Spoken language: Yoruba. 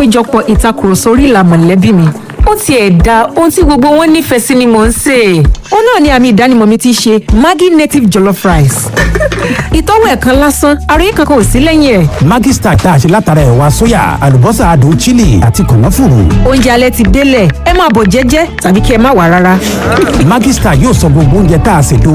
péjọpọ̀ ìtakùrọ̀sọ orí ìlà mọ̀lẹ́bí mi. Ó tiẹ̀ da ohun tí gbogbo wọn nífẹ̀ẹ́ sí ni mò ń sè. Ó náà ni àmì ìdánimọ̀ mi ti ṣe Maggi native jollof rice. Ìtọ́wò ẹ̀kan lásán, àròyé kankan ò sí lẹ́yìn ẹ̀. Maggi Star tá a ṣe látara ẹ̀wà sóyà, àlùbọ́sà adùn chili àti kànáfùrù. Oúnjẹ alẹ́ ti délẹ̀, ẹ máa bọ̀ jẹ́jẹ́ tàbí kí ẹ má wá rárá. Maggi Star yóò sọ gbogbo oúnjẹ tá a ṣètò